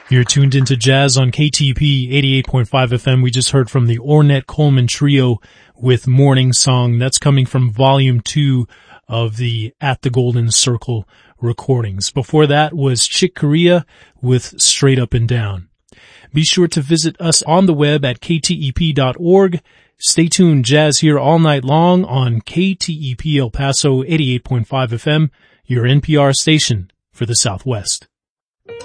You're tuned into Jazz on KTP 88.5 FM. We just heard from the Ornette Coleman Trio with Morning Song. That's coming from Volume 2 of the At the Golden Circle recordings. Before that was Chick Corea with Straight Up and Down. Be sure to visit us on the web at ktep.org. Stay tuned, Jazz here all night long on KTEP El Paso 88.5 FM, your NPR station for the Southwest.